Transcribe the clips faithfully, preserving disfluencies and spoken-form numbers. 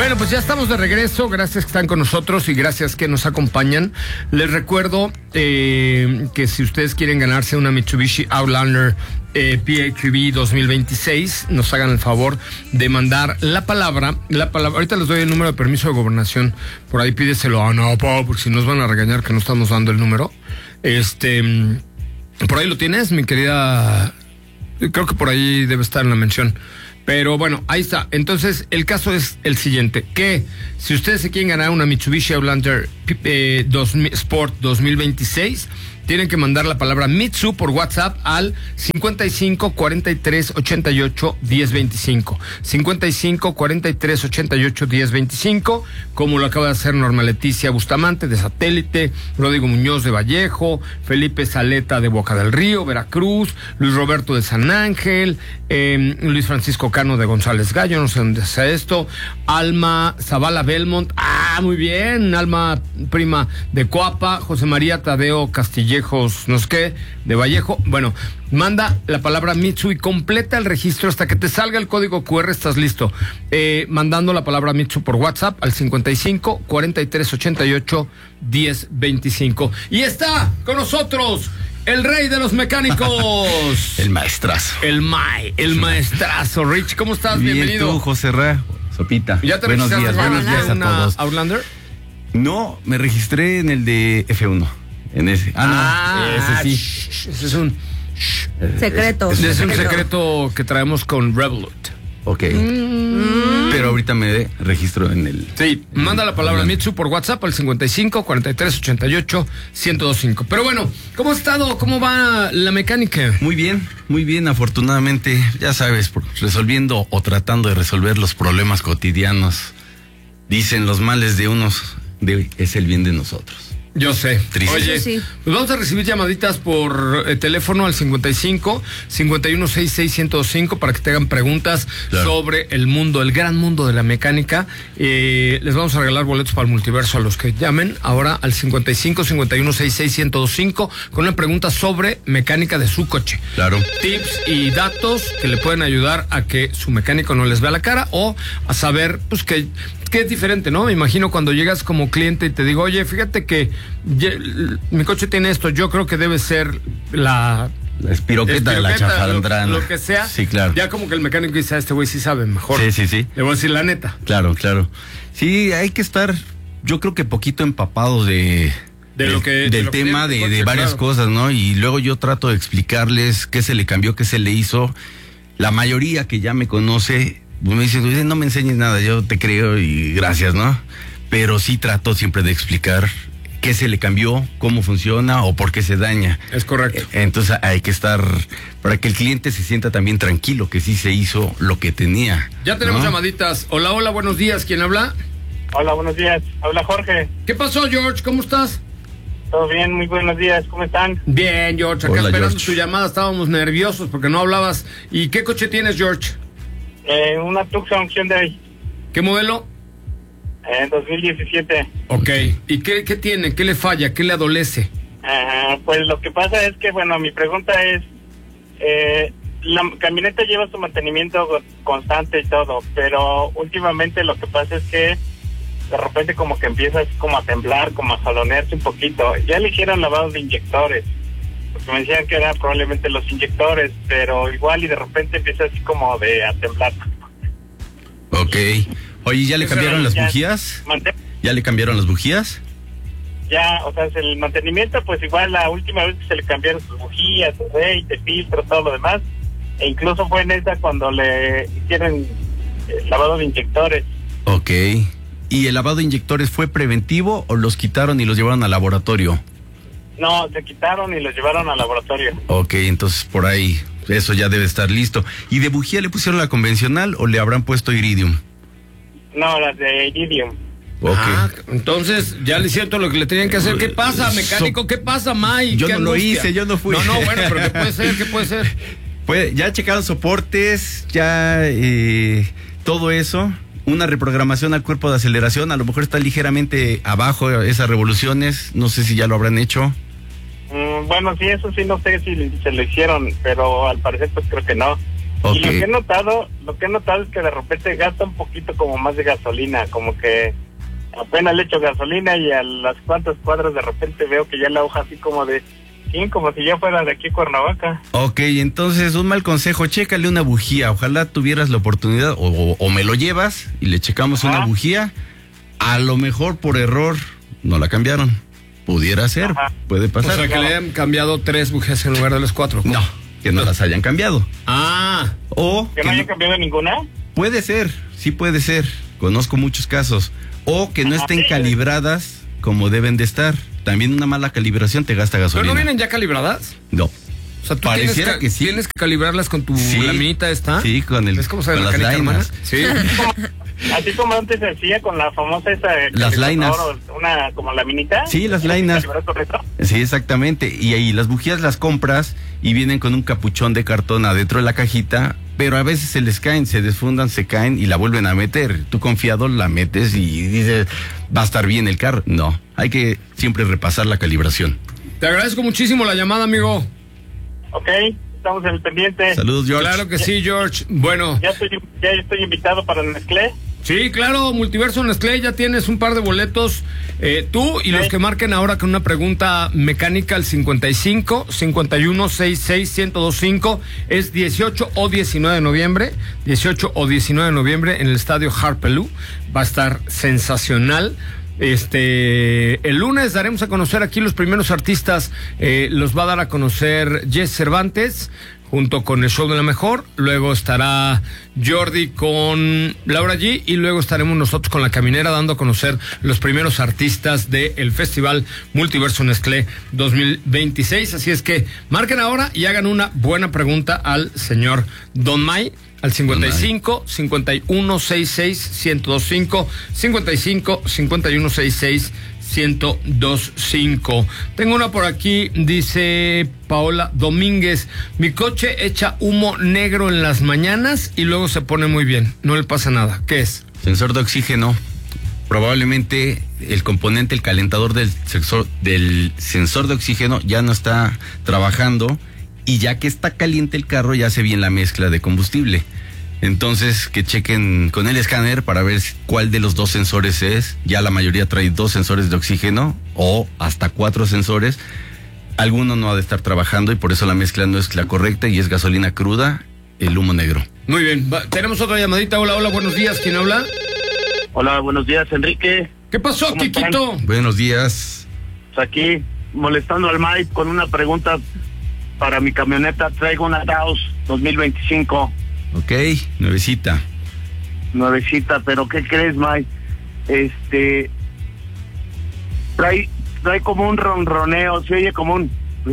Bueno, pues ya estamos de regreso. Gracias que están con nosotros y gracias que nos acompañan. Les recuerdo eh, que si ustedes quieren ganarse una Mitsubishi Outlander eh, P H E V dos mil veintiséis, nos hagan el favor de mandar la palabra, la palabra. Ahorita les doy el número de permiso de gobernación. Por ahí pídeselo a no, porque si nos van a regañar que no estamos dando el número. Este, por ahí lo tienes, mi querida. Creo que por ahí debe estar en la mención. Pero bueno, ahí está. Entonces, el caso es el siguiente, que si ustedes se quieren ganar una Mitsubishi Outlander eh, dos mil, Sport dos mil veintiséis, tienen que mandar la palabra Mitsu por WhatsApp al cincuenta y cinco, cuarenta y tres, ochenta y ocho, diez veinticinco. cincuenta y cinco, cuarenta y tres, ochenta y ocho, diez veinticinco, como lo acaba de hacer Norma Leticia Bustamante de Satélite, Rodrigo Muñoz de Vallejo, Felipe Saleta de Boca del Río, Veracruz, Luis Roberto de San Ángel, eh, Luis Francisco Cano de González Gallo, no sé dónde sea esto, Alma Zavala Belmont, ah, muy bien, Alma prima de Coapa, José María Tadeo Castillejos, no sé qué, de Vallejo. Bueno, manda la palabra Mitsu y completa el registro hasta que te salga el código Q R, estás listo. Eh, mandando la palabra Mitsu por WhatsApp al cincuenta y cinco, cuarenta y tres, ochenta y ocho, diez veinticinco. Y está con nosotros el rey de los mecánicos. El maestrazo. El Mae, el maestrazo. Rich, ¿cómo estás? Bien, Bienvenido. tú, José Ra, Sopita. ¿Ya te buenos días, buenos días a todos. Outlander? No, me registré en el de F uno. En ese. Ah, no. Ah, ese sí. Shh, ese es un shh, secreto. Es, es un secreto que traemos con Revolut. Ok. Mm. Pero ahorita me registro en el. Sí, en manda la palabra Mitsu por WhatsApp al cincuenta y cinco, cuarenta y tres, ochenta y ocho, ciento veinticinco. Pero bueno, ¿cómo ha estado? ¿Cómo va la mecánica? Muy bien, muy bien, afortunadamente. Ya sabes, resolviendo o tratando de resolver los problemas cotidianos. Dicen los males de unos de, es el bien de nosotros. Yo sé. Triste. Oye, sí. Pues vamos a recibir llamaditas por eh, teléfono al cincuenta y cinco, cincuenta y uno, sesenta y seis, ciento cinco para que te hagan preguntas claro. sobre el mundo, el gran mundo de la mecánica. Eh, les vamos a regalar boletos para el multiverso a los que llamen ahora al cincuenta y cinco, cincuenta y uno, sesenta y seis, ciento cinco con una pregunta sobre mecánica de su coche. Claro. Tips y datos que le pueden ayudar a que su mecánico no les vea la cara o a saber, pues, que que es diferente, ¿no? Me imagino cuando llegas como cliente y te digo, oye, fíjate que ya, mi coche tiene esto, yo creo que debe ser la... La espiroqueta, la chafalandrana. Lo, lo que sea. Sí, claro. Ya como que el mecánico dice, este güey sí sabe mejor. Sí, sí, sí. Le voy a decir la neta. Claro, claro. Sí, hay que estar, yo creo que poquito empapados de... De del, lo que, del de lo tema, que de, coche, de varias claro. cosas, ¿no? Y luego yo trato de explicarles qué se le cambió, qué se le hizo. La mayoría que ya me conoce... me dicen, no me enseñes nada, yo te creo y gracias, ¿no? Pero sí trato siempre de explicar qué se le cambió, cómo funciona o por qué se daña. Es correcto. Entonces hay que estar, para que el cliente se sienta también tranquilo, que sí se hizo lo que tenía. Ya tenemos ¿no? llamaditas. Hola, hola, buenos días. ¿Quién habla? Hola, buenos días. Habla Jorge. ¿Qué pasó, George? ¿Cómo estás? Todo bien, muy buenos días. ¿Cómo están? Bien, George. Acá Hola, esperando George. tu llamada. Estábamos nerviosos porque no hablabas. ¿Y qué coche tienes, George? Eh, una Tucson Hyundai ¿Qué modelo? eh, dos mil diecisiete. Ok. ¿Y qué, qué tiene? ¿Qué le falla? ¿Qué le adolece? Uh, pues lo que pasa es que, bueno, mi pregunta es, eh, la camioneta lleva su mantenimiento constante y todo, pero últimamente lo que pasa es que de repente como que empieza así como a temblar, como a salonearse un poquito. Ya le hicieron lavado de inyectores, porque me decían que eran probablemente los inyectores, pero igual y de repente empieza así como de a temblar. Ok. Oye, ¿ya le cambiaron las Ya- bujías? mante- ¿Ya le cambiaron las bujías? Ya, o sea, el mantenimiento, pues igual la última vez que se le cambiaron sus bujías, aceite, filtro, todo lo demás, e incluso fue en esa cuando le hicieron el lavado de inyectores. Ok. ¿Y el lavado de inyectores fue preventivo o los quitaron y los llevaron al laboratorio? No, se quitaron y los llevaron al laboratorio. Ok, entonces por ahí, eso ya debe estar listo. ¿Y de bujía le pusieron la convencional o le habrán puesto iridium? No, las de iridium. Ok. Ah, entonces ya le hicieron todo lo que le tenían que hacer. ¿Qué pasa, mecánico? ¿Qué pasa, May? Yo ¿Qué no lo angustia? hice, yo no fui. No, no, bueno, pero ¿qué puede ser? ¿Qué puede ser? Pues ya checaron soportes, ya eh, todo eso. Una reprogramación al cuerpo de aceleración, a lo mejor está ligeramente abajo esas revoluciones, no sé si ya lo habrán hecho. Mm, bueno, sí, eso sí, no sé si se lo hicieron, pero al parecer pues creo que no. Okay. Y lo que he notado, lo que he notado es que de repente gasta un poquito como más de gasolina, como que apenas le echo gasolina y a las cuantas cuadras de repente veo que ya la hoja así como de, sí, como si ya fuera de aquí a Cuernavaca. Ok, entonces un mal consejo, chécale una bujía, ojalá tuvieras la oportunidad, o, o, o me lo llevas y le checamos Ajá. una bujía, a lo mejor por error no la cambiaron, pudiera ser, Ajá. puede pasar. O sea, que le hayan cambiado tres bujías en lugar de las cuatro. No, que no las hayan cambiado. Ah. O ¿Que, que no hayan cambiado ninguna? Puede ser, sí puede ser, conozco muchos casos. O que no estén Ajá. calibradas como deben de estar. También una mala calibración te gasta gasolina. ¿Pero no vienen ya calibradas? No. O sea, tú Pareciera tienes que, que sí. Tienes que calibrarlas con tu sí. laminita esta. Sí, con el ¿Es como se con las lainas. Sí. Así como antes se hacía con la famosa esa... Las lainas. Una como laminita. Sí, las lainas. Sí, exactamente. Y ahí las bujías las compras y vienen con un capuchón de cartón adentro de la cajita, pero a veces se les caen, se desfundan, se caen y la vuelven a meter. Tú confiado la metes y dices, va a estar bien el carro. No, hay que siempre repasar la calibración. Te agradezco muchísimo la llamada, amigo. Ok, estamos en el pendiente. Saludos, George. Claro que sí, George. Bueno. Ya estoy, ya estoy invitado para el Nestlé. Sí, claro, Multiverso Nestlé, ya tienes un par de boletos. Eh, tú y sí. los que marquen ahora con una pregunta mecánica al cincuenta y cinco, cincuenta y uno, sesenta y seis, ciento veinticinco, es dieciocho o diecinueve de noviembre, dieciocho o diecinueve de noviembre en el estadio Harpelú. Va a estar sensacional. Este, el lunes daremos a conocer aquí los primeros artistas, eh, los va a dar a conocer Jess Cervantes junto con el Show de la Mejor, luego estará Jordi con Laura G y luego estaremos nosotros con La Caminera dando a conocer los primeros artistas del Festival Multiverso Nestlé dos mil veintiséis, así es que marquen ahora y hagan una buena pregunta al señor Don May al cincuenta y cinco, cincuenta y uno, sesenta y seis, ciento veinticinco, cincuenta y cinco, cincuenta y uno, sesenta y seis, ciento veinticinco. Tengo una por aquí, dice Paola Domínguez, mi coche echa humo negro en las mañanas y luego se pone muy bien, no le pasa nada. ¿Qué es? Sensor de oxígeno. Probablemente el componente, el calentador del sensor, del sensor de oxígeno ya no está trabajando y ya que está caliente el carro ya hace bien la mezcla de combustible. Entonces, que chequen con el escáner para ver cuál de los dos sensores es. Ya la mayoría trae dos sensores de oxígeno o hasta cuatro sensores. Alguno no ha de estar trabajando y por eso la mezcla no es la correcta y es gasolina cruda, el humo negro. Muy bien, va, tenemos otra llamadita. Hola, hola, buenos días. ¿Quién habla? Hola, buenos días, Enrique. ¿Qué pasó, Kikito? Buenos días. Pues aquí, molestando al Mike con una pregunta para mi camioneta. Traigo una Taos dos mil veinticinco. Ok, nuevecita. Nuevecita, pero ¿qué crees, Mike? Este... Trae, trae como un ronroneo, se oye como un...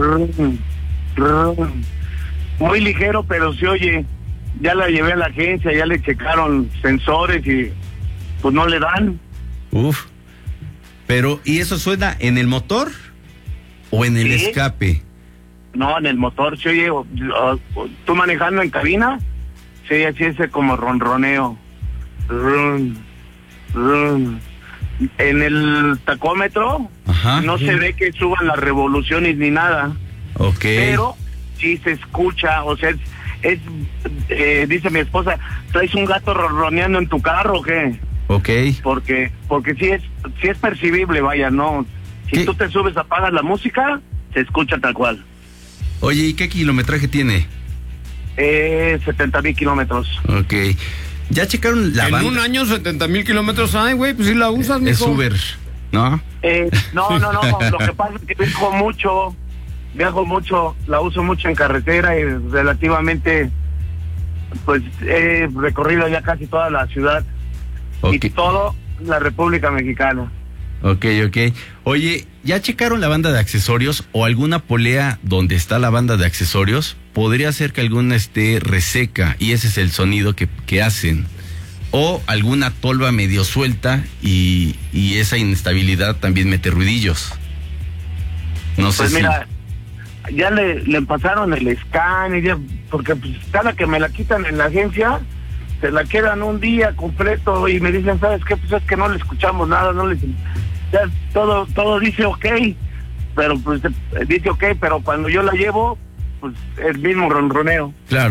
Muy ligero, pero se oye. Ya la llevé a la agencia, ya le checaron sensores y pues no le dan. Uf. Pero, ¿y eso suena en el motor o en el ¿Sí? escape? No, en el motor, se oye. Uh, uh, ¿Tú manejando en cabina? Sí, así es como ronroneo. Run, run. En el tacómetro Ajá, no sí. se ve que suban las revoluciones ni nada. Ok. Pero sí se escucha, o sea, es, es eh, dice mi esposa, ¿traes un gato ronroneando en tu carro o qué? Ok. Porque, porque sí es, sí es percibible, vaya, ¿no? Si ¿Qué? Tú te subes, apagas la música, se escucha tal cual. Oye, ¿y qué kilometraje tiene? Eh, setenta mil kilómetros. Ok. ¿Ya checaron la en banda? En un año setenta mil kilómetros, ay, güey, pues si la usas, mijo. Es Uber, ¿no? Eh, no, no, no, lo que pasa es que viajo mucho, viajo mucho, la uso mucho en carretera y relativamente, pues he recorrido ya casi toda la ciudad okay. y todo la República Mexicana. Ok, ok. Oye, ¿ya checaron la banda de accesorios o alguna polea donde está la banda de accesorios? Podría ser que alguna esté reseca y ese es el sonido que, que hacen. O alguna tolva medio suelta y, y esa inestabilidad también mete ruidillos. No sé pues si... mira, ya le, le pasaron el scan y ya, porque pues cada que me la quitan en la agencia, se la quedan un día completo y me dicen, ¿sabes qué? Pues es que no le escuchamos nada, no les... Ya todo, todo dice ok, pero pues dice ok, pero cuando yo la llevo, pues el mismo ronroneo. Claro.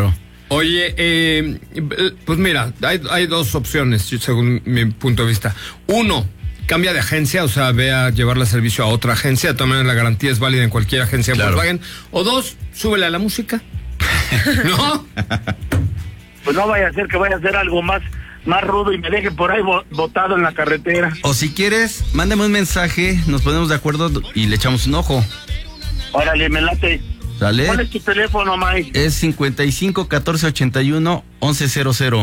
Oye, eh, pues mira, hay, hay dos opciones según mi punto de vista. Uno, cambia de agencia, o sea, ve a llevarle servicio a otra agencia. De todas maneras, la garantía es válida en cualquier agencia de claro. Volkswagen. O dos, súbele a la música. ¿No? Pues no vaya a ser que vaya a hacer algo más, más rudo y me deje por ahí botado en la carretera. O si quieres, mándame un mensaje, nos ponemos de acuerdo y le echamos un ojo. Órale, me late. ¿Sale? ¿Cuál es tu teléfono, Mike? Es cincuenta y cinco, catorce, ochenta y uno, once cero cero.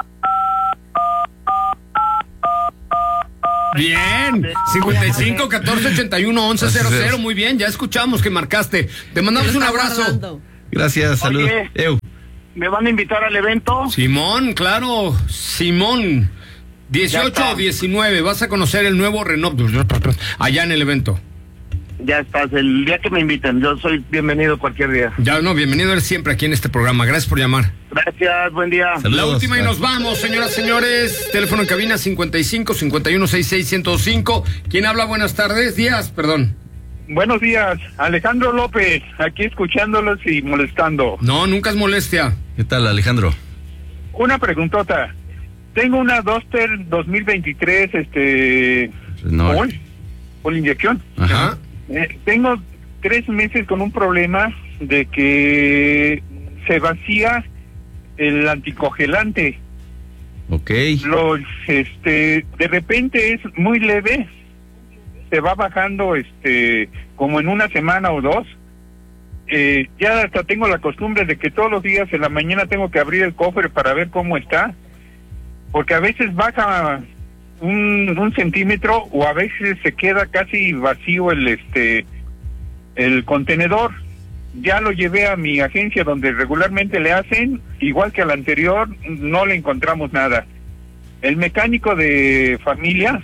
Bien, cincuenta y cinco, catorce, ochenta y uno, once cero cero, muy bien, ya escuchamos que marcaste. Te mandamos un abrazo. Gracias, saludos. Oye, ¿me van a invitar al evento? Simón, claro, Simón. dieciocho o diecinueve, vas a conocer el nuevo Renault allá en el evento. Ya estás, el día que me inviten, yo soy bienvenido cualquier día. Ya no, bienvenido eres siempre aquí en este programa, gracias por llamar. Gracias, buen día. Saludos. La última y nos vamos, señoras, señores. Teléfono en cabina cincuenta y cinco, cincuenta y uno, sesenta y seis, ciento cinco. ¿Quién habla? Buenas tardes, días, perdón. Buenos días, Alejandro López, aquí escuchándolos y molestando. No, nunca es molestia. ¿Qué tal, Alejandro? Una preguntota. Tengo una Duster dos mil veintitrés, este... Renault. Pol, Pol inyección. Ajá. Eh, tengo tres meses con un problema de que se vacía el anticongelante. Ok. Los, este, de repente es muy leve, se va bajando, este, como en una semana o dos. Eh, ya hasta tengo la costumbre de que todos los días en la mañana tengo que abrir el cofre para ver cómo está, porque a veces baja un, un centímetro o a veces se queda casi vacío el, este, el contenedor. Ya lo llevé a mi agencia donde regularmente le hacen, igual que al anterior, no le encontramos nada. El mecánico de familia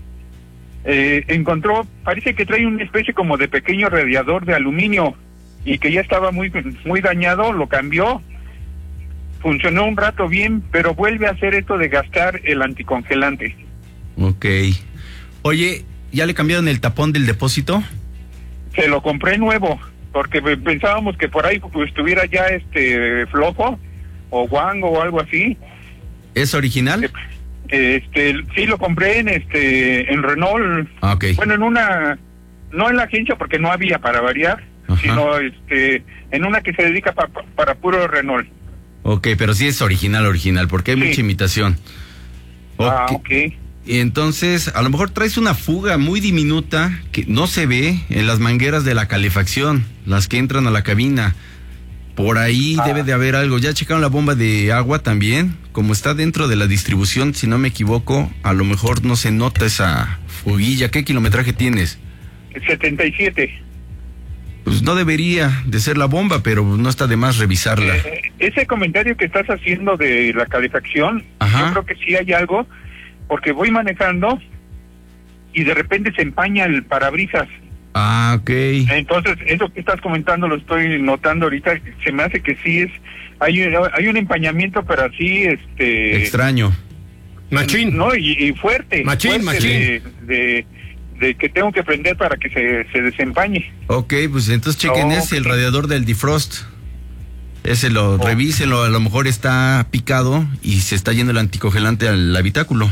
eh, encontró, parece que trae una especie como de pequeño radiador de aluminio y que ya estaba muy, muy dañado, lo cambió, funcionó un rato bien, pero vuelve a hacer esto de gastar el anticongelante. Ok. Oye, ¿ya le cambiaron el tapón del depósito? Se lo compré nuevo, porque pensábamos que por ahí pues, estuviera ya este flojo o guango o algo así. ¿Es original? Este, sí lo compré en este en Renault. Ah, ok. Bueno, en una, no en la agencia porque no había para variar, Ajá. sino este en una que se dedica pa, pa, para puro Renault. Ok, pero sí es original, original, porque hay Sí. mucha imitación. Ah, ok. Y entonces, a lo mejor traes una fuga muy diminuta que no se ve en las mangueras de la calefacción, las que entran a la cabina. Por ahí Ah. debe de haber algo. ¿Ya checaron la bomba de agua también? Como está dentro de la distribución, si no me equivoco, a lo mejor no se nota esa fuguilla. ¿Qué kilometraje tienes? setenta y siete. Pues no debería de ser la bomba, pero no está de más revisarla. Eh, ese comentario que estás haciendo de la calefacción, Ajá. yo creo que sí hay algo, porque voy manejando y de repente se empaña el parabrisas. Ah, ok. Entonces, eso que estás comentando lo estoy notando ahorita, se me hace que sí es, hay, hay un empañamiento, pero así, este... Extraño. Machín. No, y, y fuerte. Machín, fuerte machín. De, de, de que tengo que prender para que se, se desempañe. Ok, pues entonces chequen No, ese, el ok. radiador del defrost. Ese lo Oh. revísenlo, a lo mejor está picado y se está yendo el anticongelante al habitáculo.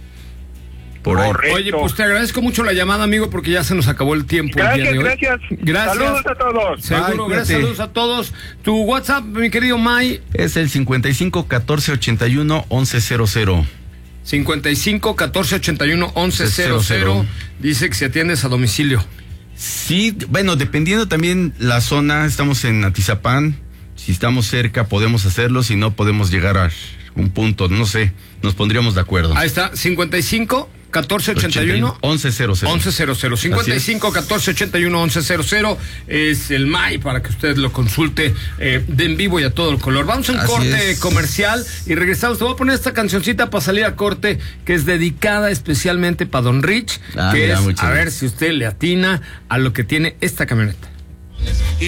Por ahí. Correcto. Oye, pues te agradezco mucho la llamada, amigo, porque ya se nos acabó el tiempo. el día Gracias, de hoy. gracias. Gracias. Saludos a todos. Seguro, Bye, gracias, cuídate. saludos a todos. Tu WhatsApp, mi querido May, Es el cincuenta y cinco, catorce, ochenta y uno, once cero cero. cincuenta y cinco, catorce, ochenta y uno, once cero cero. Dice que si atiendes a domicilio. Sí, bueno, dependiendo también la zona, estamos en Atizapán. Si estamos cerca podemos hacerlo, si no podemos llegar a un punto, no sé, nos pondríamos de acuerdo. Ahí está, cincuenta y cinco, catorce, ochenta y uno, once cero cero. once cero cero. cincuenta y cinco, catorce, ochenta y uno, once cero cero es el M A I para que usted lo consulte eh, de en vivo y a todo el color. Vamos a un Así corte es. comercial y regresamos. Te voy a poner esta cancioncita para salir a corte que es dedicada especialmente para Don Rich, Ah, que mira, es muchas a ver gracias. si usted le atina a lo que tiene esta camioneta. Y